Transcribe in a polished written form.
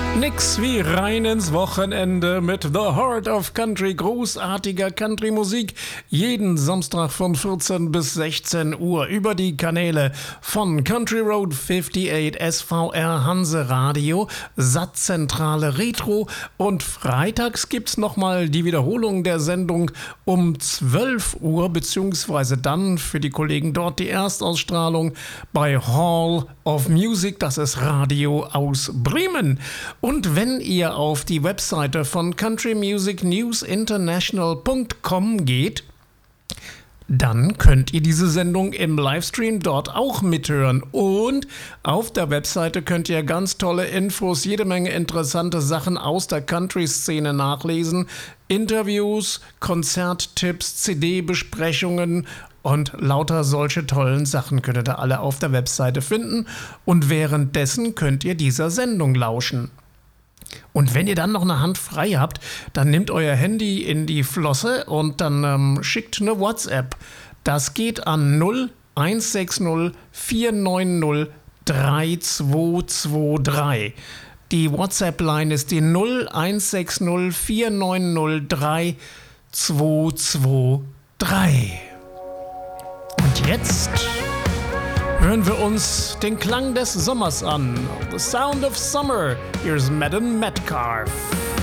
Nix wie rein ins Wochenende mit The Heart of Country, großartiger Country-Musik. Jeden Samstag von 14 bis 16 Uhr über die Kanäle von Country Road 58, SVR Hanse Radio, Satzzentrale Retro und freitags gibt's nochmal die Wiederholung der Sendung um 12 Uhr, beziehungsweise dann für die Kollegen dort die Erstausstrahlung bei Hall of Music, das ist Radio aus Bremen. Und wenn ihr auf die Webseite von countrymusicnewsinternational.com geht, dann könnt ihr diese Sendung im Livestream dort auch mithören. Und auf der Webseite könnt ihr ganz tolle Infos, jede Menge interessante Sachen aus der Country-Szene nachlesen. Interviews, Konzerttipps, CD-Besprechungen und lauter solche tollen Sachen könnt ihr da alle auf der Webseite finden. Und währenddessen könnt ihr dieser Sendung lauschen. Und wenn ihr dann noch eine Hand frei habt, dann nehmt euer Handy in die Flosse und dann schickt eine WhatsApp. Das geht an 0160 490 3223. Die WhatsApp-Line ist die 0160 490 3223. Und jetzt hören wir uns den Klang des Sommers an. The Sound of Summer. Here's Madam Metcalf.